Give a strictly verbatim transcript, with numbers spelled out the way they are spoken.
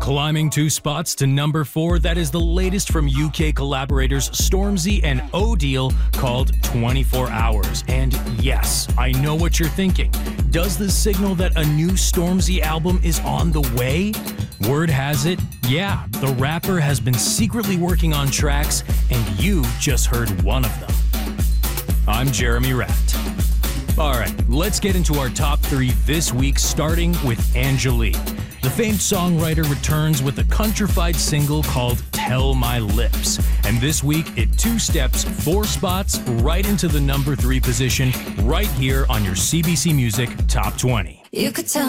Climbing two spots to number four, that is the latest from U K collaborators Stormzy and Odile called twenty-four hours. And yes, I know what you're thinking. Does this signal that a new Stormzy album is on the way? Word has it, yeah, the rapper has been secretly working on tracks, and you just heard one of them. I'm Jeremy Ratt. All right, let's get into our top three this week, starting with Angelique. The famed songwriter returns with a countrified single called Tell My Lips. And this week, it two steps four spots right into the number three position, right here on your C B C Music Top twenty. You could tell